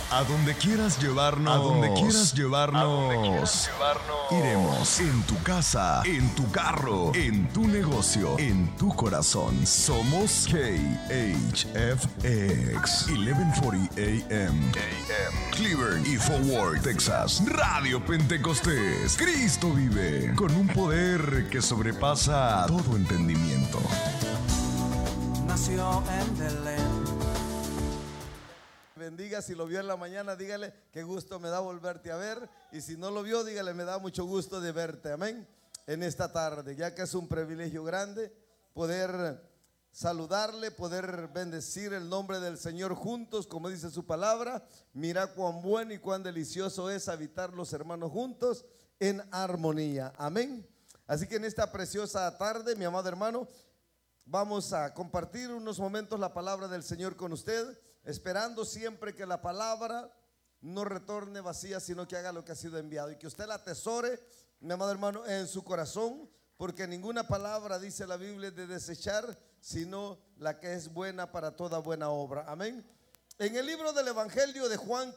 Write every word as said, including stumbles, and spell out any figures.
A donde quieras llevarnos, a donde quieras llevarnos, a donde quieras llevarnos, iremos. En tu casa, en tu carro, en tu negocio, en tu corazón. Somos K H F X mil cuarenta A M, Cleveland y Fort Worth, Texas. Radio Pentecostés. Cristo vive con un poder que sobrepasa todo entendimiento. Nació en Belén. Bendiga, si lo vio en la mañana, dígale qué gusto me da volverte a ver, y si no lo vio, dígale me da mucho gusto de verte, amén, en esta tarde, ya que es un privilegio grande poder saludarle, poder bendecir el nombre del Señor juntos, como dice su palabra. Mira cuán bueno y cuán delicioso es habitar los hermanos juntos en armonía, amén. Así que en esta preciosa tarde, mi amado hermano, vamos a compartir unos momentos la palabra del Señor con usted, esperando siempre que la palabra no retorne vacía, sino que haga lo que ha sido enviado, y que usted la atesore, mi amado hermano, en su corazón, porque ninguna palabra, dice la Biblia, es de desechar, sino la que es buena para toda buena obra, amén. En el libro del Evangelio de Juan,